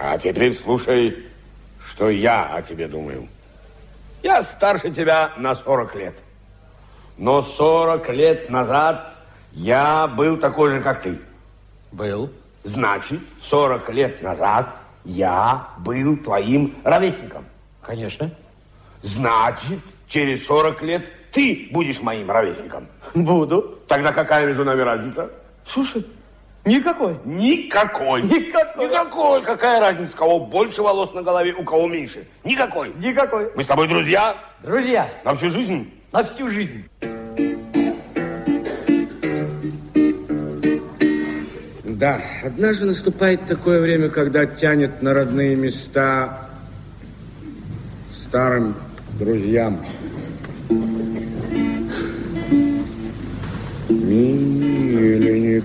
А теперь слушай, что я о тебе думаю. Я старше тебя на 40 лет. Но 40 лет назад я был такой же, как ты. Был. Значит, 40 лет назад я был твоим ровесником. Конечно. Значит, через 40 лет ты будешь моим ровесником. Буду. Тогда какая между нами разница? Слушай, никакой. Никакой. Никакой. Никакой. Какая разница, у кого больше волос на голове, у кого меньше? Никакой. Никакой. Мы с тобой друзья? Друзья. На всю жизнь? На всю жизнь. Да, однажды наступает такое время, когда тянет на родные места старым друзьям. Миленек,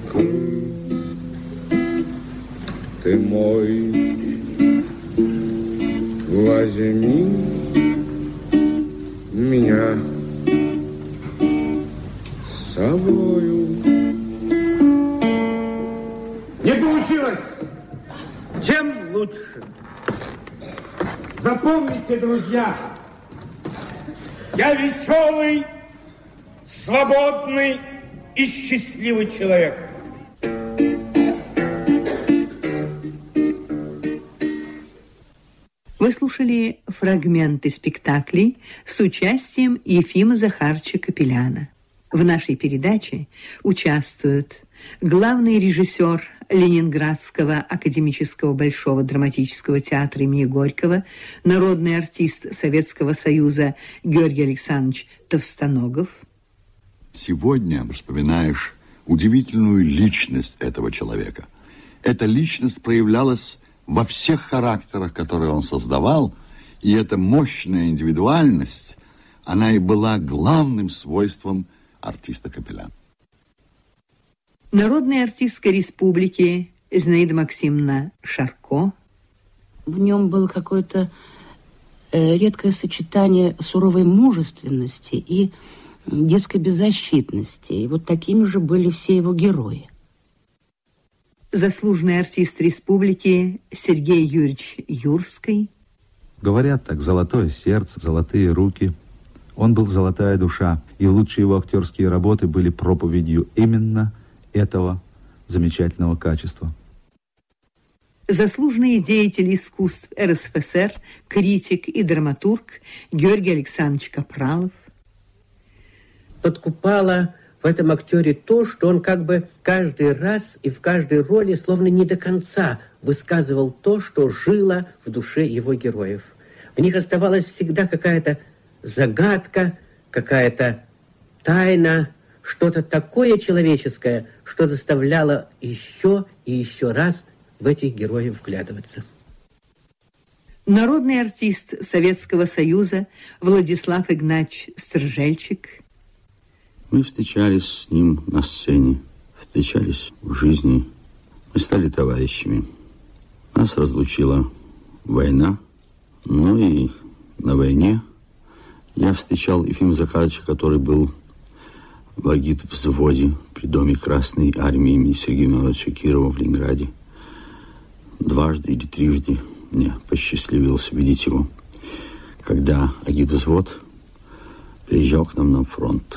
ты мой, возьми меня с собою. Не получилось. Тем лучше. Запомните, друзья, я веселый, свободный и счастливый человек. Вы слушали фрагменты спектаклей с участием Ефима Захарча Капеляна. В нашей передаче участвуют главный режиссер Ленинградского академического Большого драматического театра имени Горького, народный артист Советского Союза Георгий Александрович Товстоногов. Сегодня вспоминаешь удивительную личность этого человека. Эта личность проявлялась во всех характерах, которые он создавал, и эта мощная индивидуальность, она и была главным свойством артиста Капеляна. Народная артистка республики Зинаида Максимовна Шарко. В нем было какое-то редкое сочетание суровой мужественности и детской беззащитности. И вот такими же были все его герои. Заслуженный артист республики Сергей Юрьевич Юрский. Говорят так: золотое сердце, золотые руки. Он был золотая душа, и лучшие его актерские работы были проповедью именно этого замечательного качества. Заслуженный деятель искусств РСФСР, критик и драматург Георгий Александрович Капралов. Подкупало в этом актере то, что он как бы каждый раз и в каждой роли словно не до конца высказывал то, что жило в душе его героев. В них оставалась всегда какая-то загадка, какая-то тайна, что-то такое человеческое, что заставляло еще и еще раз в этих героев вглядываться. Народный артист Советского Союза Владислав Игнатьевич Стржельчик. Мы встречались с ним на сцене, встречались в жизни. Мы стали товарищами. Нас разлучила война, но и на войне я встречал Ефима Захаровича, который был в агитвзводе при доме Красной Армии имени Сергея Михайловича Кирова в Ленинграде. Дважды или трижды мне посчастливилось видеть его, когда агитвзвод приезжал к нам на фронт.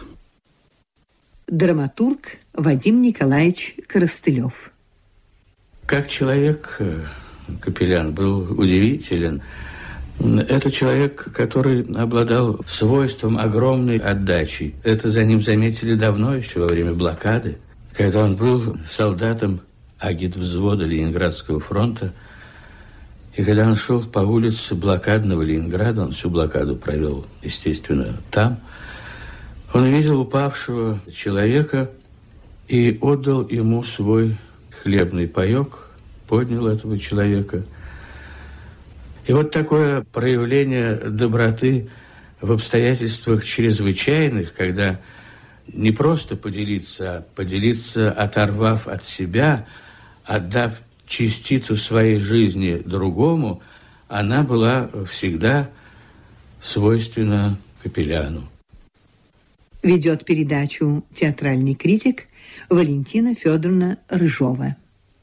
Драматург Вадим Николаевич Коростылев. Как человек, Капелян был удивителен. Это человек, который обладал свойством огромной отдачи. Это за ним заметили давно, еще во время блокады, когда он был солдатом агитвзвода Ленинградского фронта. И когда он шел по улице блокадного Ленинграда, он всю блокаду провел, естественно, там, он увидел упавшего человека и отдал ему свой хлебный паёк, поднял этого человека. И вот такое проявление доброты в обстоятельствах чрезвычайных, когда не просто поделиться, а поделиться, оторвав от себя, отдав частицу своей жизни другому, она была всегда свойственна Капеляну. Ведет передачу театральный критик Валентина Федоровна Рыжова.